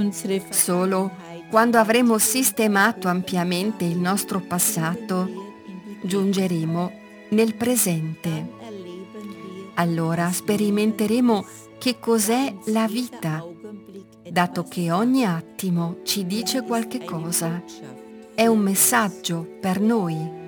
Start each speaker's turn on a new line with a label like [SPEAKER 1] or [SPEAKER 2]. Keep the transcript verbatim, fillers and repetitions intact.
[SPEAKER 1] Solo quando avremo sistemato ampiamente il nostro passato, giungeremo nel presente. Allora sperimenteremo che cos'è la vita, dato che ogni attimo ci dice qualche cosa. È un messaggio per noi.